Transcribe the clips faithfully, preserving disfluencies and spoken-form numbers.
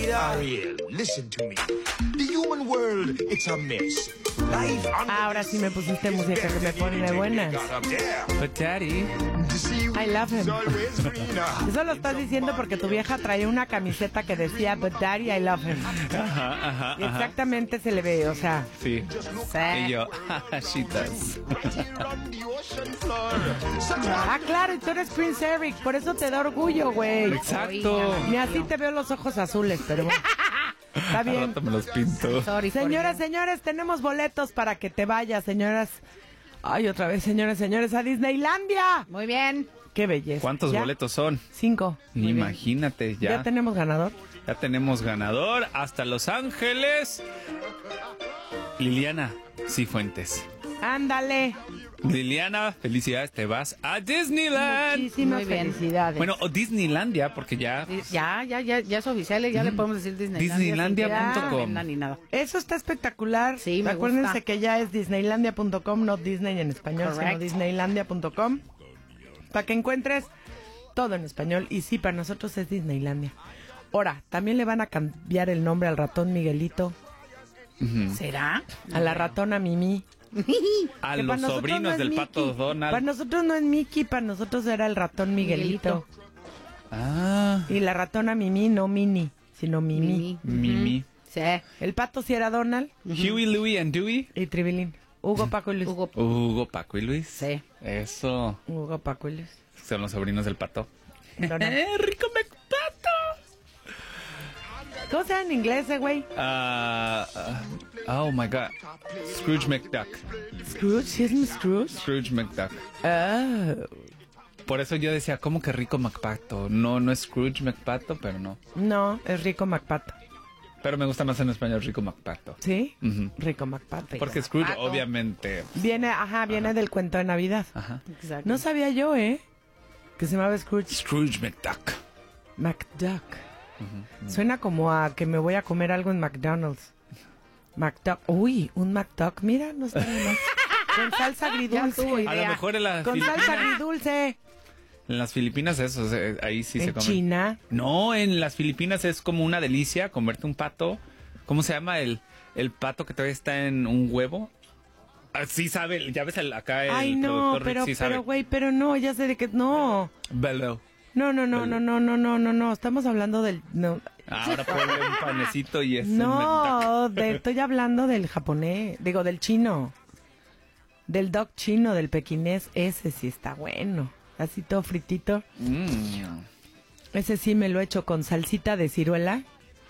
vida. Ariel, listen to me. The human world, it's a mess. Life Ahora sí me pusiste música que me pone buenas. But daddy, I love him. Eso lo estás diciendo porque tu vieja traía una camiseta que decía But Daddy, I love him. ajá, ajá, Y exactamente se le ve, o sea. sí. Sí. Y yo, she does. Ah, claro, y tú eres Prince Eric, por eso te da orgullo, güey. Exacto. Ni así te veo los ojos azules, pero bueno. Está Al bien. rato me los pinto. Sorry, Señoras, señores, tenemos boletos para que te vayas, señoras. Ay, otra vez, señoras, señores, a Disneylandia. Muy bien. Qué belleza. ¿Cuántos ¿Ya? boletos son? Cinco. Muy bien. Imagínate, ya. ¿Ya tenemos ganador? Ya tenemos ganador hasta Los Ángeles. Liliana Cifuentes. Ándale. Liliana, felicidades, te vas a Disneyland. Muchísimas Muy bien. felicidades. Bueno, o Disneylandia, porque ya... Di- Ya, ya, ya, ya es oficial, ya le podemos decir Disneylandia. Disneylandia punto com. sin que- Ni nada. Eso está espectacular. Sí, me Acuérdense gusta. que ya es disneylandia punto com, no Disney en español, Correct. sino disneylandia punto com. Para que encuentres todo en español. Y sí, para nosotros es Disneylandia. Ahora, también le van a cambiar el nombre al ratón Miguelito, Ujú. ¿Será? a la ratona Mimi. A Que los para nosotros sobrinos no es del Mickey. Pato Donald. Para nosotros no es Mickey, para nosotros era el ratón Miguelito. Miguelito. Ah, Y la ratona Mimi, no Mini, sino Mimi. Mimi. Mimi. Sí. El pato sí era Donald Huey, Louie and Dewey. y Tribilín. Hugo, Paco y Luis. Hugo. Hugo, Paco y Luis. Sí. Eso. Hugo, Paco y Luis. Son los sobrinos del Pato. Donald. ¡Eh, rico McPato! ¿Cómo se llama en inglés, eh, güey? Ah, ah, oh my God. Scrooge McDuck. Scrooge, ¿sí es mi Scrooge? Scrooge McDuck. Ah, Por eso yo decía, ¿cómo que rico McPato? No, no es Scrooge McPato, pero no. no, es Rico McPato. Pero me gusta más en español rico McPato. ¿Sí? Ujú. Rico McPato. Porque Scrooge, Pato. obviamente. Viene, ajá, viene del cuento de Navidad. Ajá. Exacto. No sabía yo, ¿eh? Que se llamaba Scrooge Scrooge McDuck. McDuck. Suena como a que me voy a comer algo en McDonald's. McDuck. Uy, un McDuck. Mira, no está de más. Con salsa Ya agridulce. tuvo A lo idea. mejor en las Con salsa Filipinas. agridulce. En las Filipinas, eso, eh, ahí sí se En come. China. No, en las Filipinas es como una delicia comerte un pato. ¿Cómo se llama el, el pato que todavía está en un huevo? Ah, sí sabe, ya ves el- acá el Ay, no, productor pero, sí sabe. pero, güey, pero no, ya sé de que no. Velo. No, no, no, no, no, no, no, no, no. Estamos hablando del. No, Ahora ponle un panecito y es el no de- estoy hablando del japonés. Digo, del chino. Del dog chino, del pequinés. Ese sí está bueno. Así todo fritito. McDuck. Mm. Ese sí me lo he hecho con salsita de ciruela.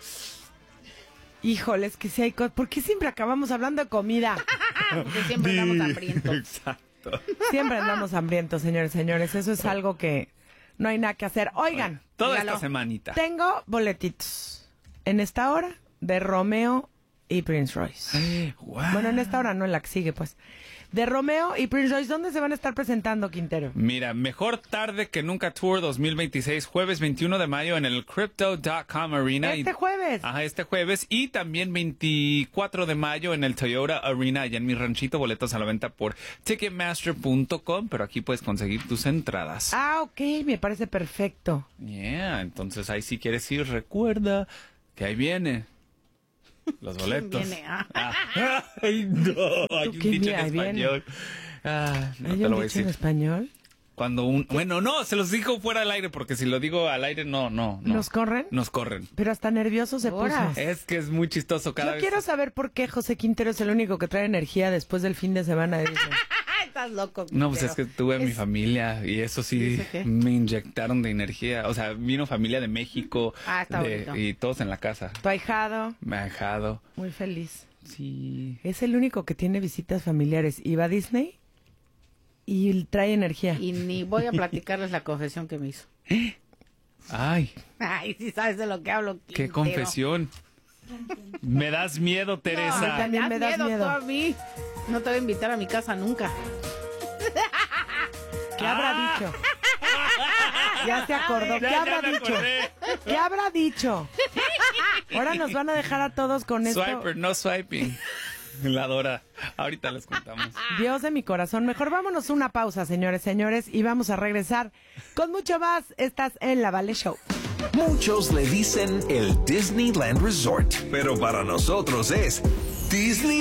Híjole, es que sí hay cosas. ¿Por qué siempre acabamos hablando de comida? Porque siempre andamos hambrientos. Exacto. Siempre andamos hambrientos, señores, señores. Eso es algo que no hay nada que hacer. Oigan, Toda dígalo. esta semanita. Tengo boletitos. En esta hora de Romeo y Prince Royce. Wow. Bueno, en esta hora no, en la que sigue, pues. De Romeo y Prince Royce, ¿dónde se van a estar presentando, Quintero? Mira, Mejor Tarde que Nunca Tour dos mil veintiséis, jueves veintiuno de mayo en el Crypto punto com Arena. Este Y- jueves. Ajá, este jueves. Y también veinticuatro de mayo en el Toyota Arena, allá en mi ranchito. Boletos a la venta por ticketmaster punto com, pero aquí puedes conseguir tus entradas. Ah, ok, me parece perfecto. Yeah, entonces ahí si quieres ir, recuerda que ahí viene. Los boletos. viene? Ah. Ah. Ay, no, hay un quién dicho en viene? Ahí viene. español. Ah, no ¿Hay te un lo voy a dicho en decir. español? Cuando un... Bueno, no, se los digo fuera al aire, porque si lo digo al aire, no, no, no. ¿Nos corren? Nos corren. Pero hasta nervioso se Ahora. puso. Es que es muy chistoso cada Yo vez. quiero saber por qué José Quintero es el único que trae energía después del fin de semana de Disney. Ah, estás loco. No, pues es que tuve a mi Es- familia y eso sí ¿Dice qué? me inyectaron de energía. O sea, vino familia de México Ah, está de- bonito. y todos en la casa. Tu ahijado, Me ha dejado. muy feliz. Sí. Es el único que tiene visitas familiares. Y va a Disney y trae energía. Y ni voy a platicarles la confesión que me hizo. Ay, Ay, si sabes de lo que hablo. qué Quintero. confesión. Me das miedo, Teresa. No, también me das miedo. tú a mí. No te voy a invitar a mi casa nunca. ¿Qué habrá dicho? Ya se acordó. ¿Qué Ya, ya habrá me dicho? acordé. ¿Qué habrá dicho? Ahora nos van a dejar a todos con esto. Swiper, no swiping. La Dora. Ahorita les contamos. Dios de mi corazón. Mejor vámonos una pausa, señores, señores, y vamos a regresar con mucho más. Estás en La Vale Show. Muchos le dicen el Disneyland Resort, pero para nosotros es Disney